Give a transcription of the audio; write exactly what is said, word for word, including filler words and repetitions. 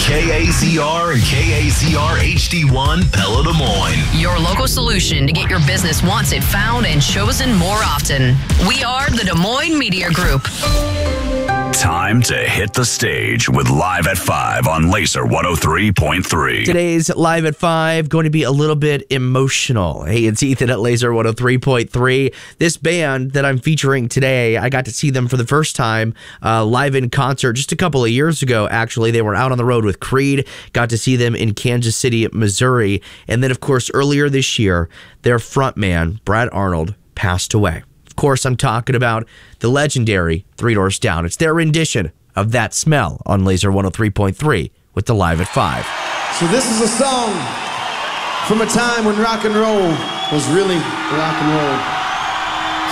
K A Z R and K A Z R H D one Pella Des Moines. Your local solution to get your business wanted, found, and chosen more often. We are the Des Moines Media Group. Time to hit the stage with Live at five on Laser one oh three point three. Today's Live at five going to be a little bit emotional. Hey, it's Ethan at Laser one oh three point three. This band that I'm featuring today, I got to see them for the first time uh, live in concert just a couple of years ago, actually. They were out on the road with Creed, got to see them in Kansas City, Missouri. And then, of course, earlier this year, their frontman, Brad Arnold, passed away. Of course, I'm talking about the legendary Three Doors Down. It's their rendition of That Smell on Laser one oh three point three with the Live at five. So this is a song from a time when rock and roll was really rock and roll.